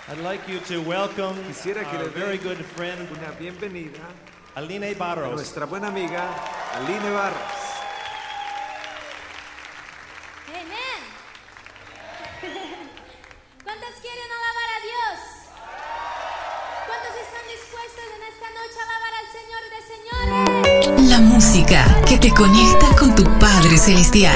I'd like you to welcome Quisiera que our le very den good friend, una bienvenida Aline a Barros. nuestra buena amiga Aline Barros. Amén. ¿Cuántos quieren alabar a Dios? ¿Cuántos están dispuestos en esta noche a alabar al Señor de señores? La música que te conecta con tu Padre Celestial.